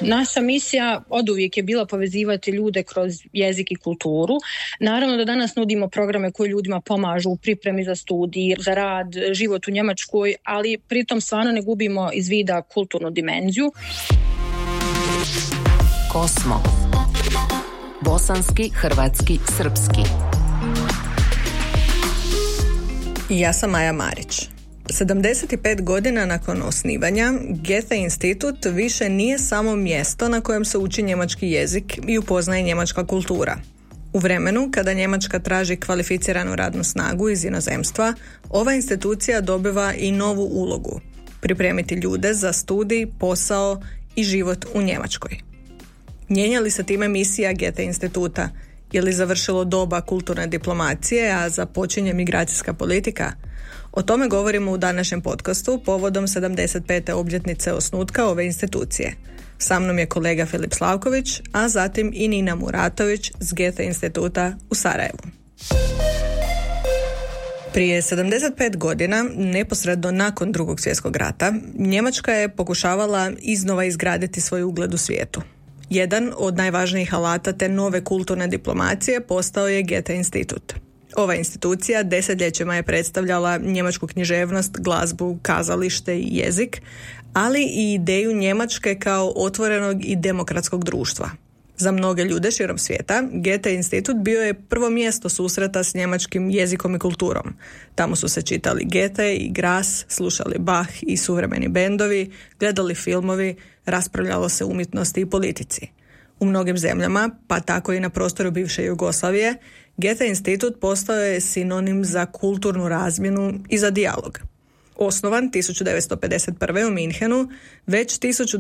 Naša misija oduvijek je bila povezivati ljude kroz jezik i kulturu. Naravno da danas nudimo programe koji ljudima pomažu u pripremi za studij, za rad, život u Njemačkoj, ali pritom stvarno ne gubimo iz vida kulturnu dimenziju. Kosmo. Bosanski, hrvatski, srpski. Ja sam Maja Marić. 75 godina nakon osnivanja, Goethe institut više nije samo mjesto na kojem se uči njemački jezik i upoznaje njemačka kultura. U vremenu kada Njemačka traži kvalificiranu radnu snagu iz inozemstva, ova institucija dobiva i novu ulogu – pripremiti ljude za studij, posao i život u Njemačkoj. Mijenja li se time misija Goethe instituta? Je li završilo doba kulturne diplomacije, a započinje migracijska politika? O tome govorimo u današnjem podcastu povodom 75. obljetnice osnutka ove institucije. Sa mnom je kolega Filip Slavković, a zatim i Nina Muratović s Goethe instituta u Sarajevu. Prije 75 godina, neposredno nakon Drugog svjetskog rata, Njemačka je pokušavala iznova izgraditi svoj ugled u svijetu. Jedan od najvažnijih alata te nove kulturne diplomacije postao je Goethe institut. Ova institucija desetljećima je predstavljala njemačku književnost, glazbu, kazalište i jezik, ali i ideju Njemačke kao otvorenog i demokratskog društva. Za mnoge ljude širom svijeta, Goethe institut bio je prvo mjesto susreta s njemačkim jezikom i kulturom. Tamo su se čitali Goethe i Grass, slušali Bach i suvremeni bendovi, gledali filmovi, raspravljalo se o umjetnosti i politici. U mnogim zemljama, pa tako i na prostoru bivše Jugoslavije, Goethe institut postao je sinonim za kulturnu razmjenu i za dijalog. Osnovan 1951. u Minhenu, već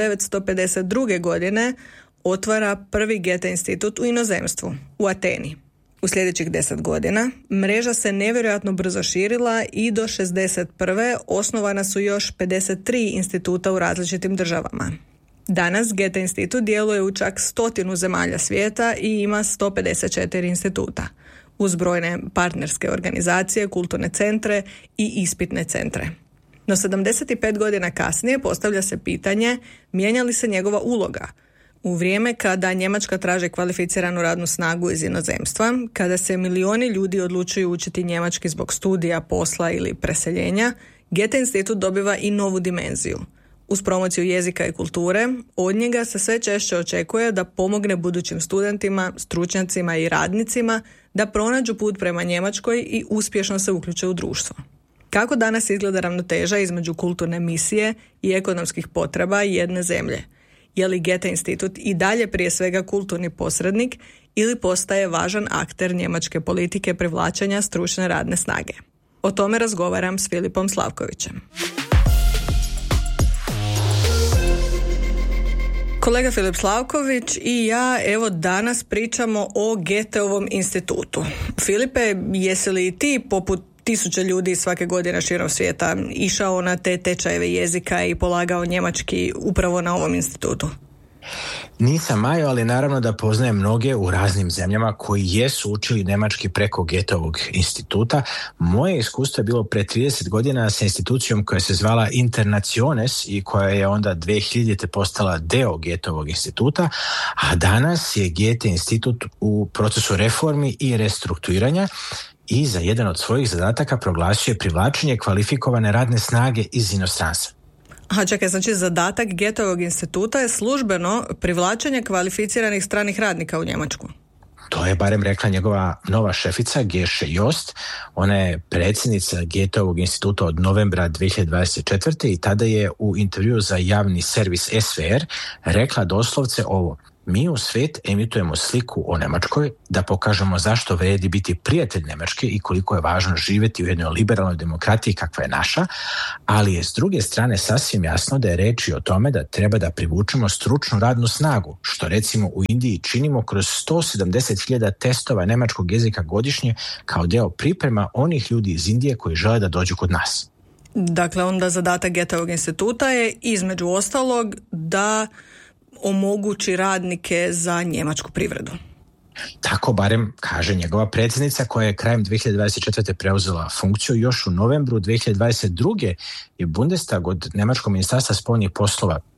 1952. godine otvara prvi Goethe institut u inozemstvu, u Ateni. U sljedećih 10 godina mreža se nevjerojatno brzo širila i do 1961. osnovana su još 53 instituta u različitim državama. Danas Goethe institut djeluje u čak 100 zemalja svijeta i ima 154 instituta, uz brojne partnerske organizacije, kulturne centre i ispitne centre. No 75 godina kasnije postavlja se pitanje mijenja li se njegova uloga. U vrijeme kada Njemačka traži kvalificiranu radnu snagu iz inozemstva, kada se milioni ljudi odlučuju učiti njemački zbog studija, posla ili preseljenja, Goethe institut dobiva i novu dimenziju. Uz promociju jezika i kulture, od njega se sve češće očekuje da pomogne budućim studentima, stručnjacima i radnicima da pronađu put prema Njemačkoj i uspješno se uključe u društvo. Kako danas izgleda ravnoteža između kulturne misije i ekonomskih potreba jedne zemlje? Je li Goethe institut i dalje prije svega kulturni posrednik ili postaje važan akter njemačke politike privlačenja stručne radne snage? O tome razgovaram s Filipom Slavkovićem. Kolega Filip Slavković i ja evo danas pričamo o Goetheovom institutu. Filipe, jesi li ti poput tisuće ljudi svake godine širom svijeta išao na te tečajeve jezika i polagao njemački upravo na ovom institutu? Nisam, Majo, ali naravno da poznajem mnoge u raznim zemljama koji jesu učili njemački preko Goetheovog instituta. Moje iskustvo je bilo pre 30 godina sa institucijom koja se zvala Internationes i koja je onda 2000. postala deo Goetheovog instituta, a danas je Goethe institut u procesu reformi i restrukturiranja i za jedan od svojih zadataka proglasio je privlačenje kvalifikovane radne snage iz inostranstva. Aha, čekaj, znači zadatak Goetheovog instituta je službeno privlačenje kvalificiranih stranih radnika u Njemačku. To je barem rekla njegova nova šefica, Gesche Jost. Ona je predsjednica Goetheovog instituta od novembra 2024. i tada je u intervjuu za javni servis SVR rekla doslovce ovo: mi u svijet emitujemo sliku o Njemačkoj da pokažemo zašto vredi biti prijatelj Njemačke i koliko je važno živjeti u jednoj liberalnoj demokratiji kakva je naša, ali je s druge strane sasvim jasno da je reč i o tome da treba da privučemo stručnu radnu snagu, što recimo u Indiji činimo kroz 170.000 testova njemačkog jezika godišnje kao deo priprema onih ljudi iz Indije koji žele da dođu kod nas. Dakle, onda zadatak Goetheovog instituta je između ostalog da omogući radnike za njemačku privredu. Tako barem kaže njegova predsjednica koja je krajem 2024. preuzela funkciju. Još u novembru 2022. je Bundestag od Njemačkog ministarstva spoljnih poslova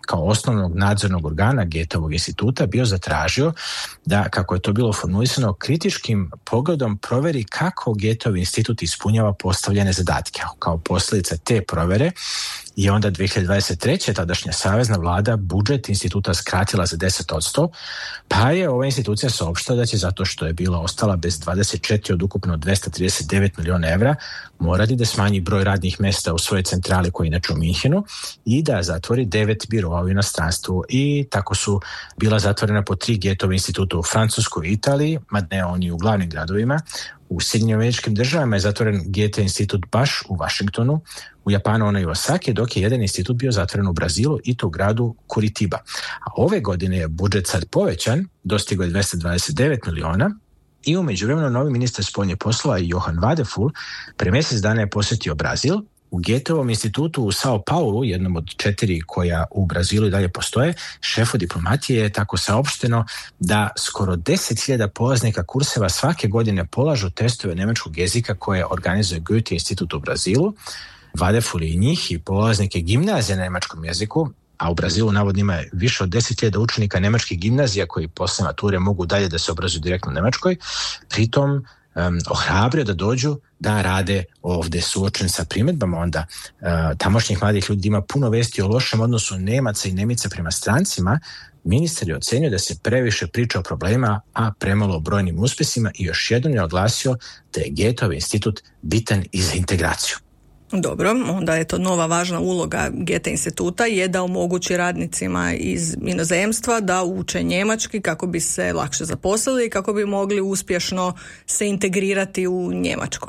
kao osnovnog nadzornog organa Goetheovog instituta bio zatražio da, kako je to bilo formulisano, kritičkim pogledom proveri kako Goetheov institut ispunjava postavljene zadatke. Kao posljedica te provere je onda 2023. tadašnja savezna vlada budžet instituta skratila za 10%, pa je ova institucija saopštila da će, zato što je bila ostala bez 24 od ukupno 239 miliona evra, morati da smanji broj radnih mjesta u svojoj centrali koja je inače u Minhenu i da zatvori 9 biroa u inostranstvu. I tako su bila zatvorena po 3 Goetheova instituta u Francuskoj i Italiji, mada ne oni u glavnim gradovima. U Sjedinjenim Američkim Državama je zatvoren Goethe institut baš u Washingtonu, u Japanu onaj u Osaki, dok je jedan institut bio zatvoren u Brazilu i to u gradu Curitiba. A ove godine je budžet sad povećan, dostigao je 229 miliona, i u međuvremenu novi ministar spoljnih poslova Johan Wadephul pre mjesec dana je posjetio Brazil. U Goetheovom institutu u Sao Paulu, jednom od 4 koja u Brazilu i dalje postoje, šefu diplomatije je tako saopšteno da skoro 10.000 polaznika kurseva svake godine polažu testove nemačkog jezika koje organizuje Goethe institut u Brazilu. Wadephul i njih i polaznike gimnazije na nemačkom jeziku, a u Brazilu navodno ima više od 10.000 učenika nemačkih gimnazija koji posle mature mogu dalje da se obrazuju direktno u Nemačkoj, pritom ohrabrio da dođu da rade ovdje. Suočen sa primjedbama onda tamošnjih mladih ljudi ima puno vesti o lošem odnosu Nemaca i Nemica prema strancima, ministar je ocenio da se previše priča o problemima, a premalo o brojnim uspjesima, i još jednom je oglasio da je Goetheov institut bitan i za integraciju. Dobro, onda je to nova važna uloga Goethe instituta je da omogući radnicima iz inozemstva da uče njemački kako bi se lakše zaposlili i kako bi mogli uspješno se integrirati u Njemačko.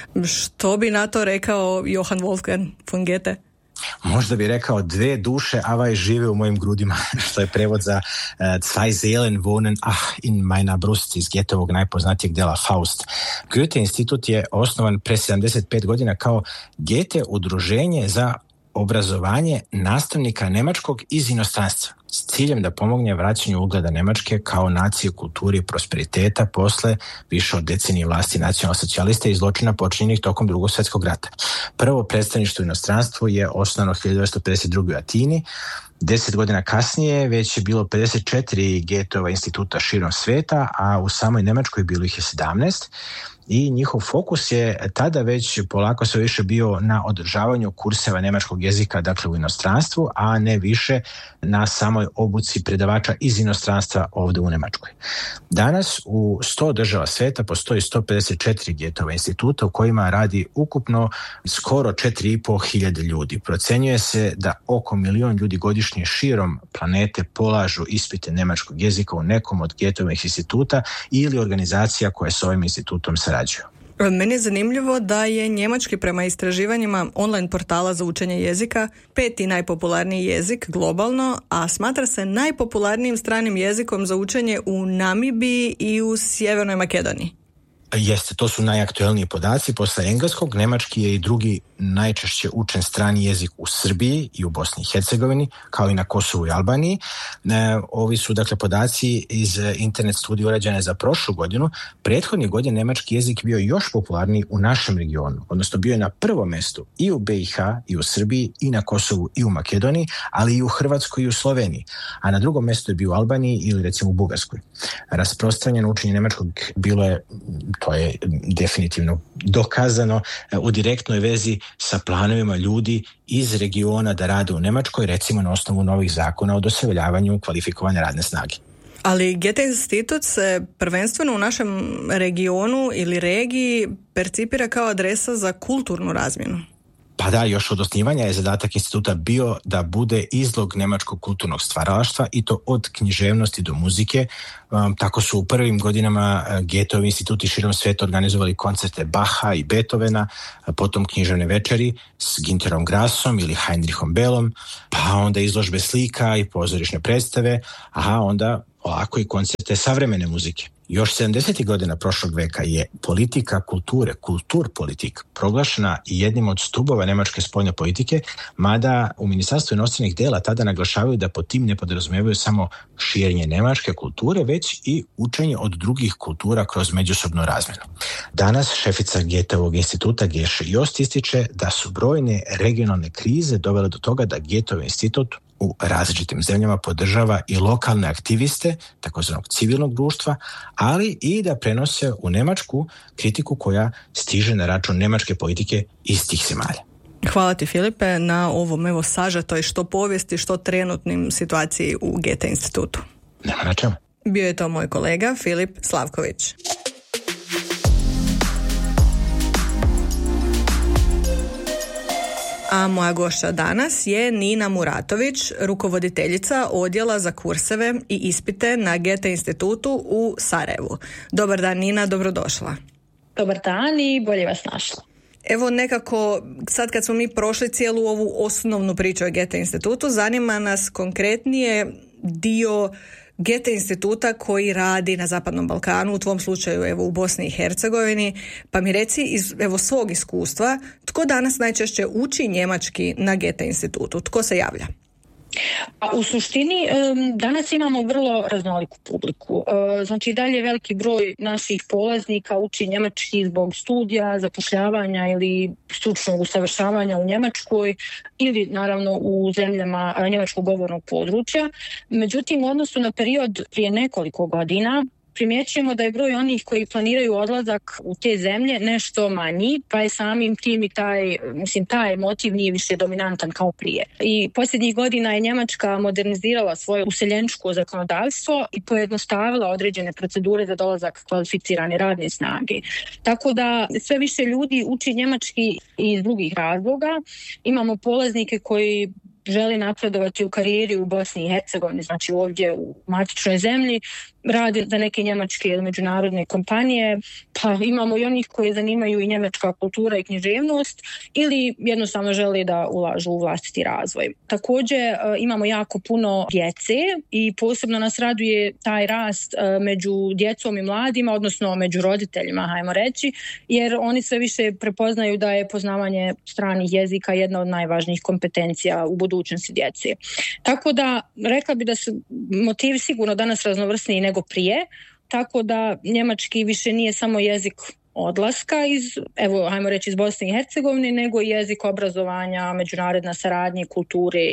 Što bi na to rekao Johann Wolfgang von Goethe? Možda bi rekao 2 duše, aber žive u mojim grudima, što je prevod za zwei Seelen wohnen in meiner Brust iz Goetheovog najpoznatijeg dela Faust. Goethe institut je osnovan pre 75 godina kao Goethe udruženje za obrazovanje nastavnika nemačkog iz inostranstva s ciljem da pomogne vraćanju ugleda Nemačke kao nacije, kulturi i prosperiteta posle više od decenije vlasti nacionalsocijalista i zločina počinjenih tokom Drugog svjetskog rata. Prvo predstavništvo u inostranstvu je osnovano 1952. u Atini. 10 godina kasnije već je bilo 54 Goetheova instituta širom sveta, a u samoj Nemačkoj bilo ih je 17. I njihov fokus je tada već polako sve više bio na održavanju kurseva nemačkog jezika, dakle u inostranstvu, a ne više na samoj obuci predavača iz inostranstva ovdje u Njemačkoj. Danas u 100 država sveta postoji 154 Goetheova instituta u kojima radi ukupno skoro 4.500 ljudi. Procenjuje se da oko 1 milion ljudi godišnje širom planete polažu ispite nemačkog jezika u nekom od Goetheovih instituta ili organizacija koje s ovim institutom sarađuju. Meni je zanimljivo da je njemački prema istraživanjima online portala za učenje jezika 5. najpopularniji jezik globalno, a smatra se najpopularnijim stranim jezikom za učenje u Namibiji i u Sjevernoj Makedoniji. Jeste, to su najaktuelniji podaci. Posle engleskog, nemački je i drugi najčešće učen strani jezik u Srbiji i u Bosni i Hercegovini, kao i na Kosovu i Albaniji. Ovi su, dakle, podaci iz internet studije urađene za prošlu godinu. Prethodnih godina nemački jezik bio još popularniji u našem regionu, odnosno bio je na prvom mjestu i u BiH, i u Srbiji, i na Kosovu, i u Makedoniji, ali i u Hrvatskoj i u Sloveniji. A na drugom mjestu je bio u Albaniji ili recimo u Bugarskoj. Rasprostranjeno učenje nemačkog bilo je, to je definitivno dokazano, u direktnoj vezi sa planovima ljudi iz regiona da rade u Njemačkoj, recimo na osnovu novih zakona o doseljavanju kvalifikovane radne snage. Ali Goethe institut se prvenstveno u našem regionu ili regiji percipira kao adresa za kulturnu razmjenu. Pa da, još od osnivanja je zadatak instituta bio da bude izlog nemačkog kulturnog stvaralaštva i to od književnosti do muzike. Tako su u prvim godinama Goetheovi instituti širom sveta organizovali koncerte Bacha i Beethovena, potom književne večeri s Günterom Grassom ili Heinrichom Bellom, pa onda izložbe slika i pozorišne predstave, a onda ovako i koncerte savremene muzike. Još 70. godina prošlog veka je politika kulture, kulturpolitik, proglašena jednim od stubova nemačke spoljne politike, mada u Ministarstvu inostranih dela tada naglašavaju da po tim ne podrazumijevaju samo širenje nemačke kulture, već i učenje od drugih kultura kroz međusobnu razmjenu. Danas šefica Goetheovog instituta Gesche Jost ističe da su brojne regionalne krize dovele do toga da Goetheov institut u različitim zemljama podržava i lokalne aktiviste, takozvanog civilnog društva, ali i da prenose u Njemačku kritiku koja stiže na račun njemačke politike iz tih zemalja. Hvala ti, Filipe, na ovom sažetoj što povijesti, što trenutnim situaciji u Goethe institutu. Nema na čemu. Bio je to moj kolega Filip Slavković. A moja gošća danas je Nina Muratović, rukovoditeljica odjela za kurseve i ispite na Goethe institutu u Sarajevu. Dobar dan, Nina, dobrodošla. Dobar dan i bolje vas našla. Evo nekako, sad kad smo mi prošli cijelu ovu osnovnu priču o Goethe institutu, zanima nas konkretnije dio Goethe instituta koji radi na Zapadnom Balkanu, u tvom slučaju u Bosni i Hercegovini, pa mi reci iz svog iskustva, tko danas najčešće uči njemački na Goethe institutu, tko se javlja? U suštini danas imamo vrlo raznoliku publiku. Znači dalje veliki broj naših polaznika uči njemački zbog studija, zapošljavanja ili stručnog usavršavanja u Njemačkoj ili naravno u zemljama njemačkog govornog područja. Međutim, u odnosu na period prije nekoliko godina primjećujemo da je broj onih koji planiraju odlazak u te zemlje nešto manji, pa je samim tim i taj motiv nije više dominantan kao prije. I posljednjih godina je Njemačka modernizirala svoje useljeničko zakonodavstvo i pojednostavila određene procedure za dolazak kvalificirane radne snage. Tako da sve više ljudi uči njemački iz drugih razloga. Imamo polaznike koji želi napredovati u karijeri u Bosni i Hercegovini, znači ovdje u matičnoj zemlji, radi za neke njemačke ili međunarodne kompanije, pa imamo i onih koji zanimaju i njemačka kultura i književnost ili jednostavno žele da ulažu u vlastiti razvoj. Također imamo jako puno djece i posebno nas raduje taj rast među djecom i mladima, odnosno među roditeljima, hajmo reći, jer oni sve više prepoznaju da je poznavanje stranih jezika jedna od najvažnijih kompetencija u budućnosti djece. Tako da rekla bi da su motivi sigurno danas raznovrsniji nego prije, tako da njemački više nije samo jezik odlaska iz Bosne i Hercegovine, nego i jezik obrazovanja, međunarodna saradnja, kulture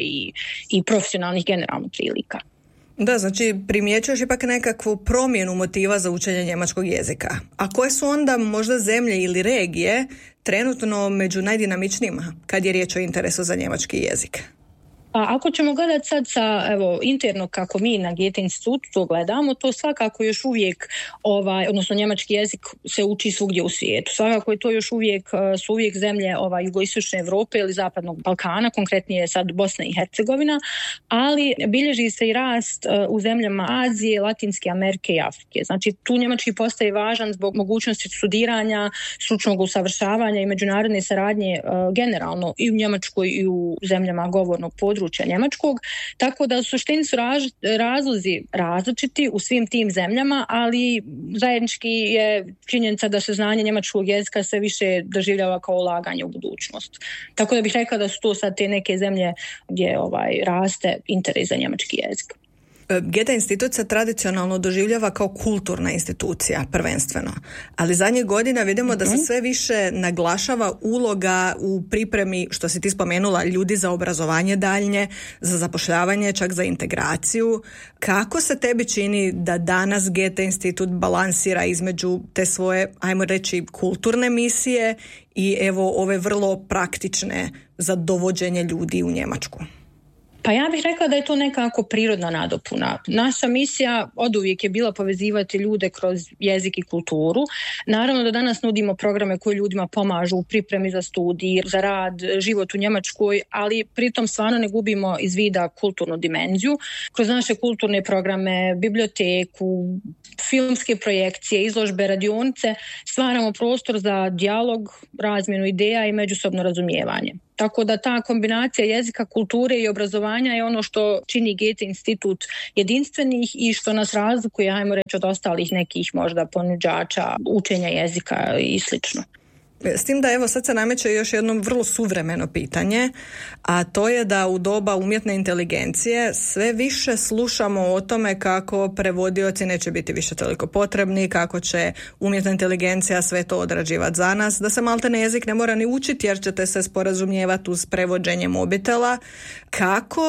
i profesionalnih generalnih prilika. Da, znači primjećuješ ipak nekakvu promjenu motiva za učenje njemačkog jezika. A koje su onda možda zemlje ili regije trenutno među najdinamičnijima kad je riječ o interesu za njemački jezik? Pa ako ćemo gledati sad interno kako mi na Goethe institutu to gledamo, to svakako još uvijek, odnosno njemački jezik se uči svugdje u svijetu. Svakako je to još su uvijek zemlje jugoistočne Europe ili Zapadnog Balkana, konkretnije sad Bosna i Hercegovina, ali bilježi se i rast u zemljama Azije, Latinske Amerike i Afrike. Znači tu njemački postaje važan zbog mogućnosti studiranja, stručnog usavršavanja i međunarodne saradnje generalno i u Njemačkoj i u zemljama govornog područja njemačkog, tako da u suštini su razlozi različiti u svim tim zemljama, ali zajednički je činjenica da se znanje njemačkog jezika sve više doživljava kao ulaganje u budućnost. Tako da bih rekla da su to sad te neke zemlje gdje raste interes za njemački jezik. Goethe institut se tradicionalno doživljava kao kulturna institucija, prvenstveno. Ali zadnjih godina vidimo da se sve više naglašava uloga u pripremi, što si ti spomenula, ljudi za obrazovanje daljnje, za zapošljavanje, čak za integraciju. Kako se tebi čini da danas Goethe institut balansira između te svoje, ajmo reći, kulturne misije i ove vrlo praktične za dovođenje ljudi u Njemačku? Pa ja bih rekla da je to nekako prirodna nadopuna. Naša misija oduvijek je bila povezivati ljude kroz jezik i kulturu. Naravno da danas nudimo programe koji ljudima pomažu u pripremi za studij, za rad, život u Njemačkoj, ali pritom stvarno ne gubimo iz vida kulturnu dimenziju. Kroz naše kulturne programe, biblioteku, filmske projekcije, izložbe, radionice stvaramo prostor za dijalog, razmjenu ideja i međusobno razumijevanje. Tako da ta kombinacija jezika, kulture i obrazovanja je ono što čini Goethe institut jedinstvenih i što nas razlikuje, ajmo reći, od ostalih nekih možda ponuđača učenja jezika i slično. S tim da sad se nameće još jedno vrlo suvremeno pitanje, a to je da u doba umjetne inteligencije sve više slušamo o tome kako prevodioci neće biti više toliko potrebni, kako će umjetna inteligencija sve to odrađivati za nas, da se maltene jezik ne mora ni učiti jer ćete se sporazumijevati uz prevođenje mobitela. Kako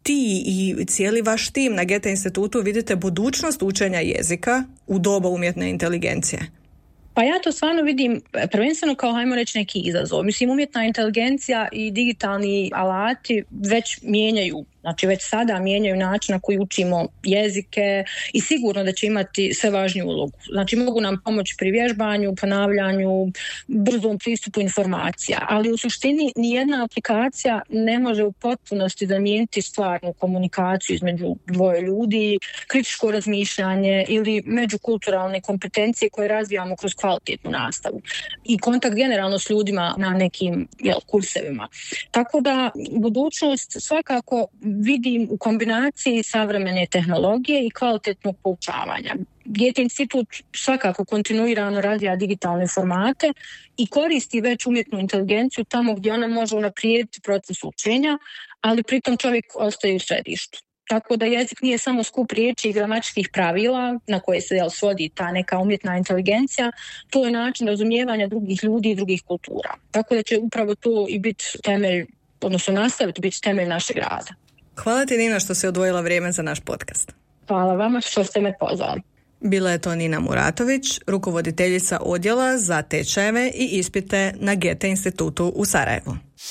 ti i cijeli vaš tim na Goethe institutu vidite budućnost učenja jezika u doba umjetne inteligencije? Pa ja to stvarno vidim prvenstveno kao, hajmo reći, neki izazov. Mislim, umjetna inteligencija i digitalni alati već mijenjaju, znači već sada mijenjaju način na koji učimo jezike i sigurno da će imati sve važniju ulogu. Znači mogu nam pomoći pri vježbanju, ponavljanju, brzom pristupu informacija, ali u suštini nijedna aplikacija ne može u potpunosti zamijeniti stvarnu komunikaciju između dvoje ljudi, kritičko razmišljanje ili međukulturalne kompetencije koje razvijamo kroz kvalitetnu nastavu i kontakt generalno s ljudima na nekim kursevima. Tako da budućnost svakako vidim u kombinaciji savremene tehnologije i kvalitetnog poučavanja. Goethe institut svakako kontinuirano razvija digitalne formate i koristi već umjetnu inteligenciju tamo gdje ona može unaprijediti proces učenja, ali pritom čovjek ostaje u središtu. Tako da jezik nije samo skup riječi i gramatičkih pravila na koje se svodi ta neka umjetna inteligencija, to je način razumijevanja drugih ljudi i drugih kultura. Tako da će upravo to i biti temelj, odnosno nastaviti biti temelj našeg rada. Hvala ti, Nina, što si odvojila vrijeme za naš podcast. Hvala vama što ste me pozvali. Bila je to Nina Muratović, rukovoditeljica odjela za tečajeve i ispite na Goethe institutu u Sarajevu.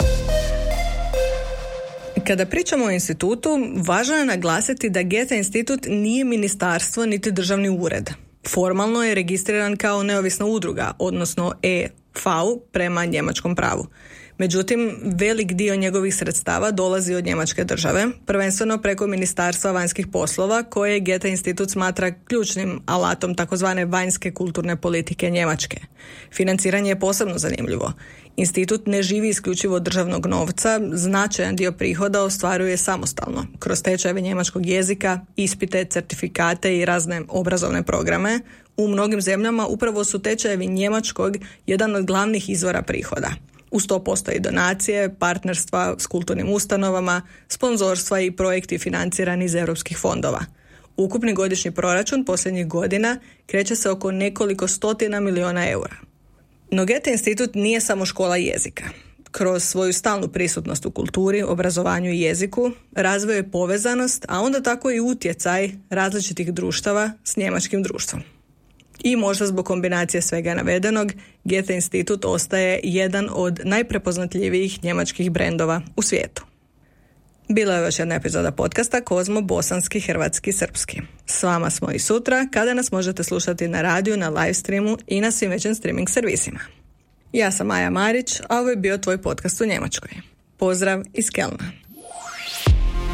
Kada pričamo o institutu, važno je naglasiti da Goethe institut nije ministarstvo niti državni ured. Formalno je registriran kao neovisna udruga, odnosno e.V. prema njemačkom pravu. Međutim, velik dio njegovih sredstava dolazi od Njemačke države, prvenstveno preko Ministarstva vanjskih poslova, koje Goethe institut smatra ključnim alatom takozvane vanjske kulturne politike Njemačke. Financiranje je posebno zanimljivo. Institut ne živi isključivo od državnog novca, značajan dio prihoda ostvaruje samostalno, kroz tečajeve njemačkog jezika, ispite, certifikate i razne obrazovne programe. U mnogim zemljama upravo su tečajevi njemačkog jedan od glavnih izvora prihoda. Uz to postoji donacije, partnerstva s kulturnim ustanovama, sponzorstva i projekti financirani iz europskih fondova. Ukupni godišnji proračun posljednjih godina kreće se oko nekoliko stotina milijuna eura. No Goethe institut nije samo škola jezika. Kroz svoju stalnu prisutnost u kulturi, obrazovanju i jeziku razvio je povezanost, a onda tako i utjecaj različitih društava s njemačkim društvom. I možda zbog kombinacije svega navedenog, Goethe institut ostaje jedan od najprepoznatljivijih njemačkih brendova u svijetu. Bila je još jedna epizoda podcasta Kozmo bosanski, hrvatski, srpski. S vama smo i sutra, kada nas možete slušati na radiju, na live streamu i na svim većim streaming servisima. Ja sam Maja Marić, a ovo je bio tvoj podcast u Njemačkoj. Pozdrav iz Kelna.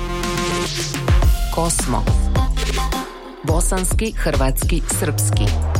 Kosmo. Bosanski, hrvatski, srpski.